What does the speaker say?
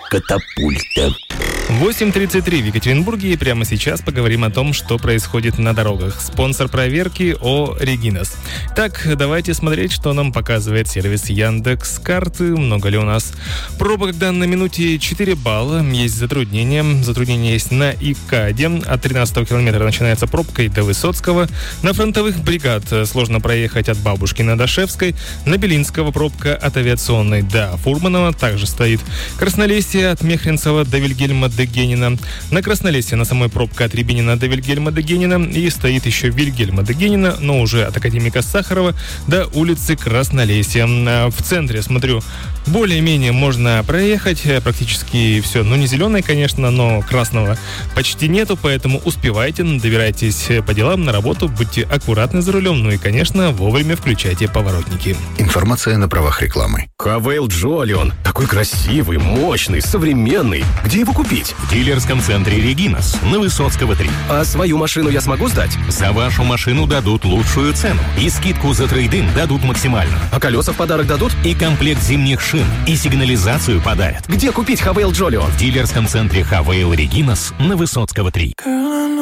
катапульта. 8:33 в Екатеринбурге, и прямо сейчас поговорим о том, что происходит на дорогах. Спонсор проверки ООО «Регинас». Так, давайте смотреть, что нам показывает сервис Яндекс.Карты. Много ли у нас пробок? На минуте 4 балла. Есть затруднения. Затруднения есть на ИКАДе. От 13-го километра начинается пробка и до Высоцкого. На фронтовых бригад сложно проехать от Бабушкина до Шевской. На Белинского пробка от Авиационной до Фурманова. Также стоит Краснолесье от Мехринцева до Вильгельма Дегенина. На Краснолесье на самой пробка от Рябинина до Вильгельма Дегенина. И стоит еще Вильгельма Дегенина, но уже от Академика Сахарова до улицы Краснолесья. В центре, смотрю, более-менее можно проехать. Практически все. Ну, не зеленое, конечно, но красного почти нету, поэтому успевайте, добирайтесь по делам, на работу, будьте аккуратны за рулем, ну и, конечно, вовремя включайте поворотники. Информация на правах рекламы. Хавейл Джолион. Такой красивый, мощный, современный. Где его купить? В дилерском центре «Регинас» на Высоцкого 3. А свою машину я смогу сдать? За вашу машину дадут лучшую цену. И скидку за трейд-ин дадут максимально. А колеса в подарок дадут? И комплект зимних шин. И сигнализацию подарят. Где купить Хавейл Джолион? В дилерском центре «Хавейл Регинас» на Высоцкого 3.